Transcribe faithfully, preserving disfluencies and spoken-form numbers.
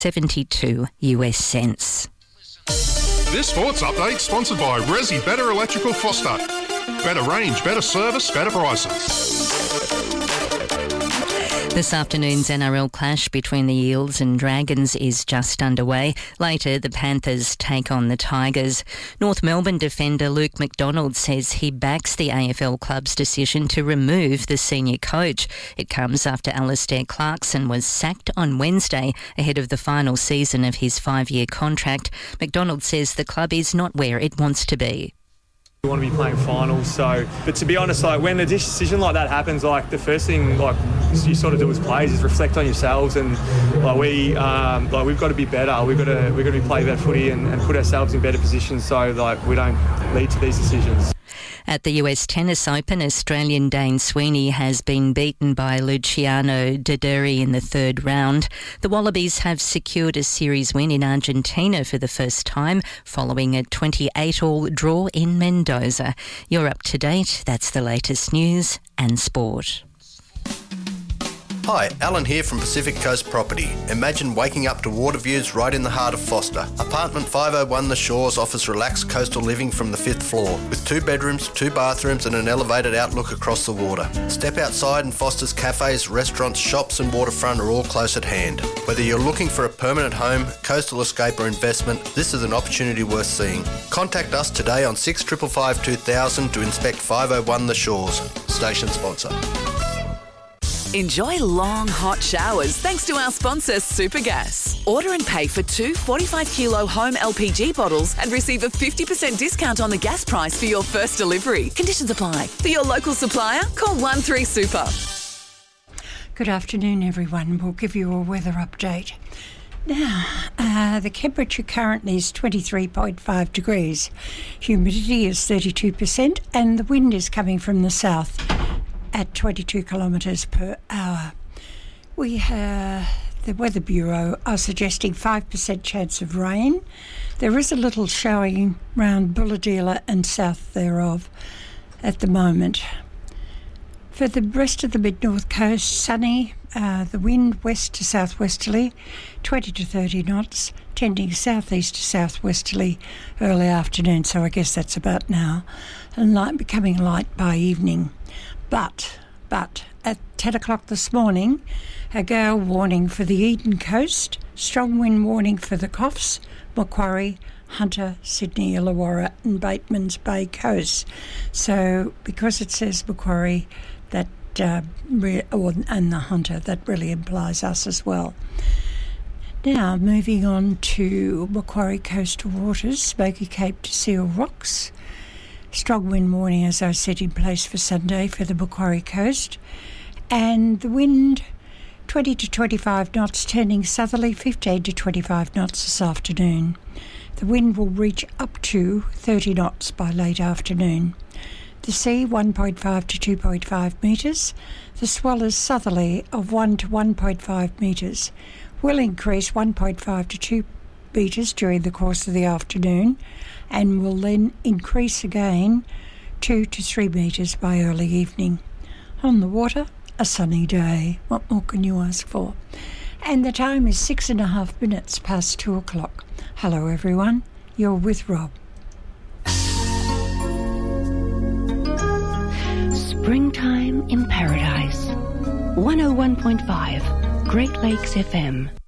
seventy-two US cents. This sports update sponsored by Resi Better Electrical Foster. Better range, better service, better prices. This afternoon's N R L clash between the Eels and Dragons is just underway. Later, the Panthers take on the Tigers. North Melbourne defender Luke McDonald says he backs the A F L club's decision to remove the senior coach. It comes after Alistair Clarkson was sacked on Wednesday ahead of the final season of his five-year contract. McDonald says the club is not where it wants to be. We want to be playing finals, so but to be honest, like when a decision like that happens, like the first thing like you sort of do as players is reflect on yourselves, and like we um, like we've got to be better. We've got to we've got to be play better footy and, and put ourselves in better positions so like we don't lead to these decisions. At the U S Tennis Open, Australian Dane Sweeney has been beaten by Luciano Dideri in the third round. The Wallabies have secured a series win in Argentina for the first time following a twenty-eight all draw in Mendoza. You're up to date. That's the latest news and sport. Hi, Alan here from Pacific Coast Property. Imagine waking up to water views right in the heart of Foster. Apartment five oh one The Shores offers relaxed coastal living from the fifth floor, with two bedrooms, two bathrooms and an elevated outlook across the water. Step outside and Foster's cafes, restaurants, shops and waterfront are all close at hand. Whether you're looking for a permanent home, coastal escape or investment, this is an opportunity worth seeing. Contact us today on six five five two thousand to inspect five oh one The Shores. Station sponsor. Enjoy long, hot showers thanks to our sponsor, Supergas. Order and pay for two forty-five kilo home L P G bottles and receive a fifty percent discount on the gas price for your first delivery. Conditions apply. For your local supplier, call one three super. Good afternoon, everyone. We'll give you a weather update. Now, uh, the temperature currently is twenty-three point five degrees. Humidity is thirty-two percent and the wind is coming from the south at twenty-two kilometres per hour. We have the Weather Bureau are suggesting five percent chance of rain. There is a little showing round Bulahdelah and south thereof at the moment. For the rest of the mid-north coast, sunny, uh, the wind west to southwesterly, twenty to thirty knots, tending southeast to southwesterly early afternoon, so I guess that's about now, and light, becoming light by evening. But, but, at ten o'clock this morning, a gale warning for the Eden Coast, strong wind warning for the Coffs, Macquarie, Hunter, Sydney, Illawarra and Batemans Bay Coast. So, because it says Macquarie, that uh, re- or, and the Hunter, that really implies us as well. Now, moving on to Macquarie coastal waters, Smoky Cape to Seal Rocks. Strong wind warning, as I said, in place for Sunday for the Macquarie coast. And the wind, twenty to twenty-five knots, turning southerly, fifteen to twenty-five knots this afternoon. The wind will reach up to thirty knots by late afternoon. The sea, one point five to two point five metres. The swell is southerly of one to one point five metres. Will increase one point five to two metres during the course of the afternoon and will then increase again two to three metres by early evening. On the water, a sunny day. What more can you ask for? And the time is six and a half minutes past two o'clock. Hello everyone, you're with Rob. Springtime in Paradise. one oh one point five, Great Lakes F M.